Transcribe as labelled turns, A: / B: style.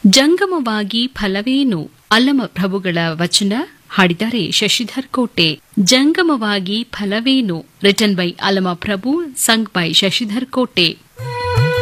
A: ಜಂಗಮವಾಗಿ ಫಲವೇನು ಅಲ್ಲಮ ಪ್ರಭುಗಳ ವಚನ ಹಾಡಿದ್ದಾರೆ ಶಶಿಧರ್ ಕೋಟೆ. ಜಂಗಮವಾಗಿ ಫಲವೇನು written by Allama Prabhu, sung by Shashidhar ಕೋಟೆ.